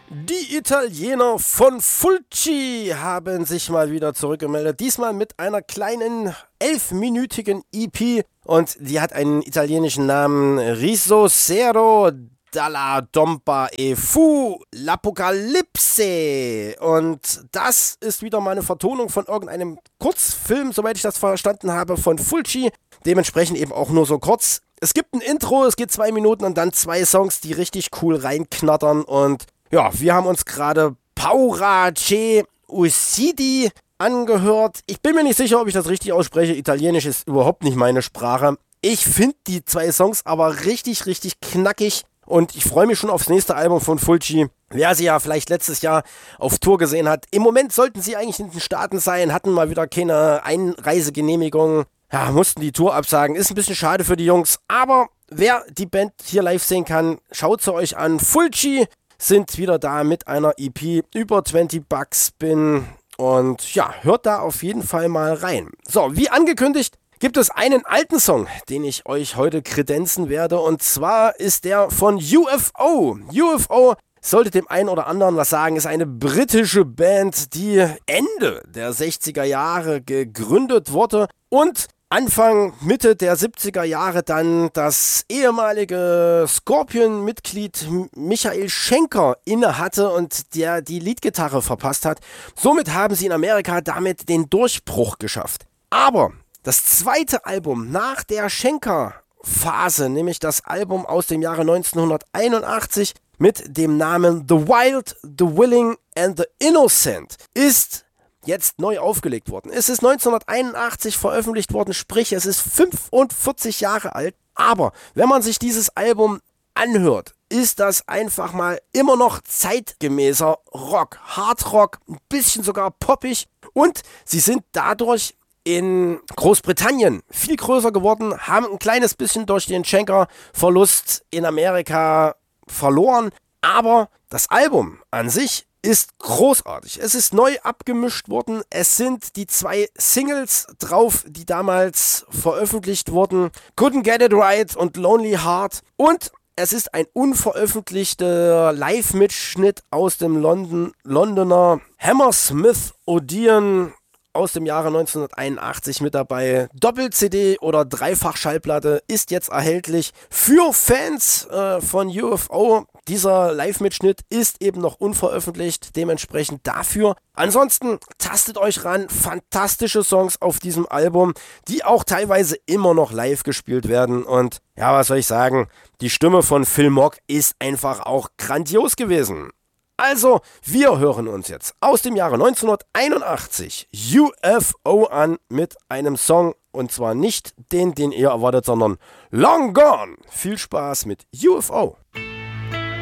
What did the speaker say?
Die Italiener von Fulci haben sich mal wieder zurückgemeldet. Diesmal mit einer kleinen 11-minütigen EP und die hat einen italienischen Namen: Risosero dalla Dompa e fu l'Apocalypse. Und das ist wieder mal eine Vertonung von irgendeinem Kurzfilm, soweit ich das verstanden habe, von Fulci. Dementsprechend eben auch nur so kurz. Es gibt ein Intro, es geht 2 Minuten und dann 2 Songs, die richtig cool reinknattern. Und ja, wir haben uns gerade Paura che Uccidi angehört. Ich bin mir nicht sicher, ob ich das richtig ausspreche. Italienisch ist überhaupt nicht meine Sprache. Ich finde die 2 Songs aber richtig, richtig knackig. Und ich freue mich schon aufs nächste Album von Fulci. Wer sie ja vielleicht letztes Jahr auf Tour gesehen hat. Im Moment sollten sie eigentlich in den Staaten sein, hatten mal wieder keine Einreisegenehmigung. Ja, mussten die Tour absagen. Ist ein bisschen schade für die Jungs. Aber wer die Band hier live sehen kann, schaut sie euch an. Fulci sind wieder da mit einer EP über 20 Backspin. Und ja, hört da auf jeden Fall mal rein. So, wie angekündigt, gibt es einen alten Song, den ich euch heute kredenzen werde. Und zwar ist der von UFO. UFO sollte dem einen oder anderen was sagen, ist eine britische Band, die Ende der 60er Jahre gegründet wurde und Anfang, Mitte der 70er Jahre dann das ehemalige Scorpion-Mitglied Michael Schenker innehatte und der die Leadgitarre verpasst hat. Somit haben sie in Amerika damit den Durchbruch geschafft. Aber das zweite Album nach der Schenker-Phase, nämlich das Album aus dem Jahre 1981 mit dem Namen The Wild, The Willing and The Innocent, ist jetzt neu aufgelegt worden. Es ist 1981 veröffentlicht worden, sprich es ist 45 Jahre alt. Aber wenn man sich dieses Album anhört, ist das einfach mal immer noch zeitgemäßer Rock, Hardrock, ein bisschen sogar poppig. Und sie sind dadurch in Großbritannien viel größer geworden, haben ein kleines bisschen durch den Schenker-Verlust in Amerika verloren. Aber das Album an sich ist großartig. Es ist neu abgemischt worden. Es sind die 2 Singles drauf, die damals veröffentlicht wurden: Couldn't Get It Right und Lonely Heart. Und es ist ein unveröffentlichter Live-Mitschnitt aus dem Londoner Hammersmith Odeon aus dem Jahre 1981 mit dabei. Doppel-CD oder Dreifach-Schallplatte ist jetzt erhältlich für Fans von UFO. Dieser Live-Mitschnitt ist eben noch unveröffentlicht, dementsprechend dafür. Ansonsten tastet euch ran, fantastische Songs auf diesem Album, die auch teilweise immer noch live gespielt werden. Und ja, was soll ich sagen, die Stimme von Phil Mogg ist einfach auch grandios gewesen. Also, wir hören uns jetzt aus dem Jahre 1981 UFO an mit einem Song, und zwar nicht den ihr erwartet, sondern Long Gone. Viel Spaß mit UFO.